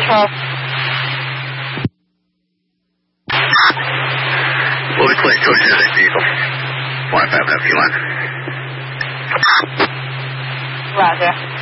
Control. Will be clear, George, is a vehicle. 1-5, F1. Roger.